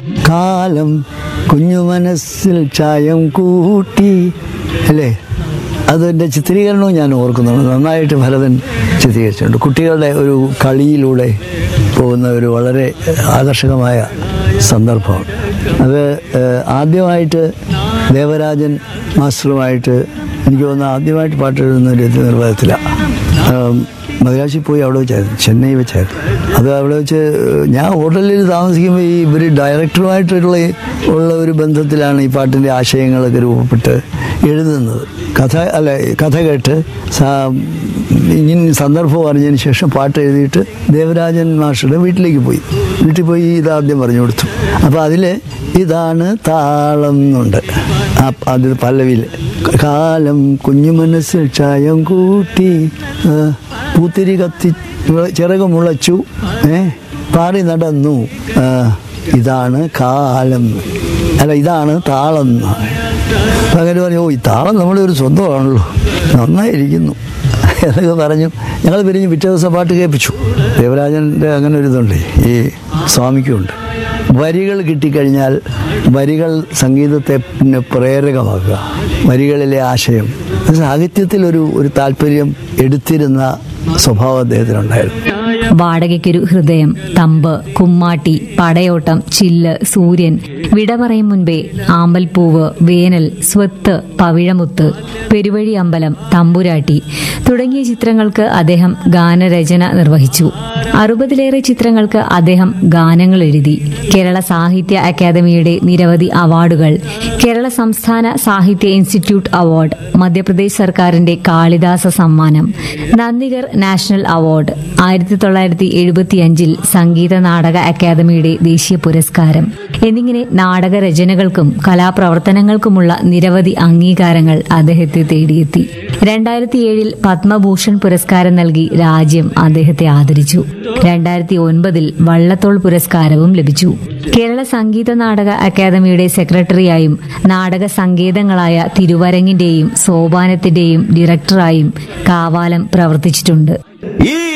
കാലം കുഞ്ഞു മനസ്സിൽ ചായം കൂട്ടി, അല്ലേ? അതിൻ്റെ ചിത്രീകരണവും ഞാൻ ഓർക്കുന്നുണ്ട്. നന്നായിട്ട് ഭരതൻ ചിത്രീകരിച്ചിട്ടുണ്ട്. കുട്ടികളുടെ ഒരു കളിയിലൂടെ പോകുന്ന ഒരു വളരെ ആകർഷകമായ സന്ദർഭമാണ് അത്. ആദ്യമായിട്ട് ദേവരാജൻ മാസ്റ്ററുമായിട്ട് എനിക്ക് തോന്നുന്നു ആദ്യമായിട്ട് പാട്ടെഴുതുന്ന ഒരു നിർവഹത്തിലാണ്. മദ്രാസിൽ പോയി അവിടെ വെച്ചായിരുന്നു, ചെന്നൈ വെച്ചായിരുന്നു. അത് അവിടെ വെച്ച് ഞാൻ ഹോട്ടലിൽ താമസിക്കുമ്പോൾ ഈ ഇവർ ഡയറക്ടറുമായിട്ടുള്ള ഒരു ബന്ധത്തിലാണ് ഈ പാട്ടിൻ്റെ ആശയങ്ങളൊക്കെ രൂപപ്പെട്ട് എഴുതുന്നത്. കഥ കേട്ട് ഇങ്ങനെ സന്ദർഭം അറിഞ്ഞതിന് ശേഷം പാട്ട് എഴുതിയിട്ട് ദേവരാജൻ മാസ്റ്ററുടെ വീട്ടിൽ പോയി ഇതാദ്യം പറഞ്ഞു കൊടുത്തു. അപ്പോൾ അതിൽ ഇതാണ് താളം എന്നുണ്ട്. അത് പല്ലവിയിൽ കാലം കുഞ്ഞു മനസ്സിൽ ചായം കൂട്ടി, പൂത്തിരി കത്തി ചിറക് മുളച്ചു, പാടി നടന്നു, ഇതാണ് കാലം, ഇതാണ് താളം. അങ്ങനെ പറഞ്ഞു, ഈ താളം നമ്മുടെ ഒരു സ്വന്തമാണല്ലോ, നന്നായിരിക്കുന്നു എന്നൊക്കെ പറഞ്ഞു. ഞങ്ങൾ പിരിഞ്ഞ് പിറ്റേ ദിവസം പാട്ട് കേൾപ്പിച്ചു. ദേവരാജൻ്റെ അങ്ങനെ ഒരു ഇതുണ്ട്, ഈ സ്വാമിക്കുണ്ട്. വരികൾ കിട്ടിക്കഴിഞ്ഞാൽ വരികൾ സംഗീതത്തെ പിന്നെ പ്രേരകമാക്കുക, വരികളിലെ ആശയം. സാഹിത്യത്തിൽ ഒരു താല്പര്യം എടുത്തിരുന്ന സ്വഭാവം അദ്ദേഹത്തിനുണ്ടായിരുന്നു. വാടകയ്ക്കൊരു ഹൃദയം, തമ്പ്, കുമ്മാട്ടി, പടയോട്ടം, ചില്ല്, സൂര്യൻ, വിട പറയും മുൻപേ, ആമ്പൽപ്പൂവ്, വേനൽ, സ്വത്ത്, പവിഴമുത്ത്, പെരുവഴി അമ്പലം, തമ്പുരാട്ടി തുടങ്ങിയ ചിത്രങ്ങൾക്ക് അദ്ദേഹം ഗാനരചന നിർവഹിച്ചു. 60-ലേറെ ചിത്രങ്ങൾക്ക് അദ്ദേഹം ഗാനങ്ങൾ എഴുതി. കേരള സാഹിത്യ അക്കാദമിയുടെ നിരവധി അവാർഡുകൾ, കേരള സംസ്ഥാന സാഹിത്യ ഇൻസ്റ്റിറ്റ്യൂട്ട് അവാർഡ്, മധ്യപ്രദേശ് സർക്കാരിന്റെ കാളിദാസ സമ്മാനം, നന്ദിഗർ നാഷണൽ അവാർഡ്, 1975 സംഗീത നാടക അക്കാദമിയുടെ ദേശീയ പുരസ്കാരം എന്നിങ്ങനെ നാടകരചനകൾക്കും കലാപ്രവർത്തനങ്ങൾക്കുമുള്ള നിരവധി അംഗീകാരങ്ങൾ അദ്ദേഹത്തെ തേടിയെത്തി. 2007 പത്മഭൂഷൺ പുരസ്കാരം നൽകി രാജ്യം അദ്ദേഹത്തെ ആദരിച്ചു. 2009 വള്ളത്തോൾ പുരസ്കാരവും ലഭിച്ചു. കേരള സംഗീത നാടക അക്കാദമിയുടെ സെക്രട്ടറിയായും നാടക സങ്കേതങ്ങളായ തിരുവരങ്ങിന്റെയും സോപാനത്തിന്റെയും ഡയറക്ടറായും കാവാലം പ്രവർത്തിച്ചിട്ടുണ്ട്. ഈ